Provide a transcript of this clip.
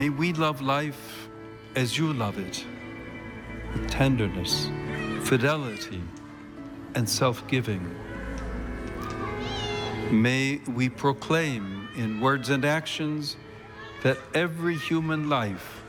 May we love life as you love it, with tenderness, fidelity, and self-giving. May we proclaim in words and actions that every human life